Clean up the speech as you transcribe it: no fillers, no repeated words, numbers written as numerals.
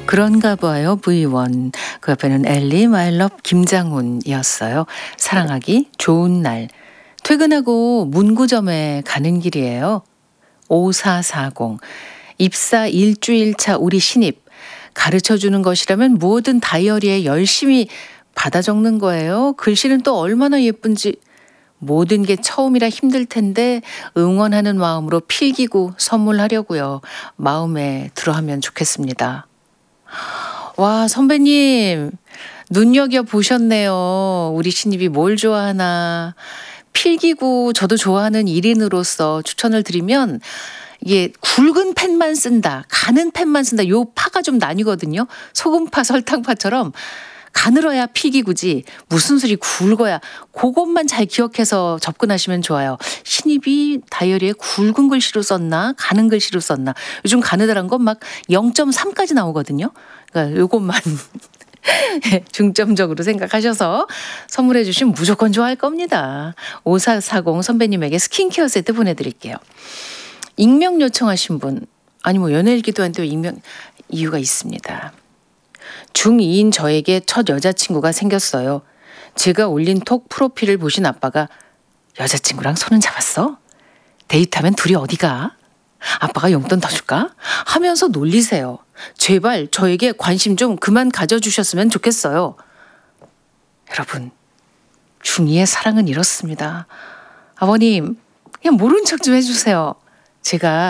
그런가 봐요. V1. 그 옆에는 엘리, 마일럽, 김장훈이었어요. 사랑하기 좋은 날. 퇴근하고 문구점에 가는 길이에요. 5440. 입사 일주일 차 우리 신입. 가르쳐주는 것이라면 뭐든 다이어리에 열심히 받아 적는 거예요. 글씨는 또 얼마나 예쁜지. 모든 게 처음이라 힘들 텐데 응원하는 마음으로 필기구 선물하려고요. 마음에 들어하면 좋겠습니다. 와, 선배님, 눈여겨보셨네요. 우리 신입이 뭘 좋아하나. 필기구 저도 좋아하는 1인으로서 추천을 드리면 이게 굵은 펜만 쓴다, 가는 펜만 쓴다. 요 파가 좀 나뉘거든요. 소금파, 설탕파처럼 가늘어야 필기구지 무슨 소리 굵어야, 그것만 잘 기억해서 접근하시면 좋아요. 신입이 다이어리에 굵은 글씨로 썼나 가는 글씨로 썼나. 요즘 가느다란 건 막 0.3까지 나오거든요. 그러니까 요것만 중점적으로 생각하셔서 선물해 주시면 무조건 좋아할 겁니다. 5440 선배님에게 스킨케어 세트 보내드릴게요. 익명 요청하신 분, 아니 뭐 연애일기도 한데 익명, 이유가 있습니다. 중2인 저에게 첫 여자친구가 생겼어요. 제가 올린 톡 프로필을 보신 아빠가 여자친구랑 손은 잡았어? 데이트하면 둘이 어디 가? 아빠가 용돈 더 줄까? 하면서 놀리세요. 제발 저에게 관심 좀 그만 가져주셨으면 좋겠어요. 여러분, 중2의 사랑은 이렇습니다. 아버님, 그냥 모른 척 좀 해주세요. 제가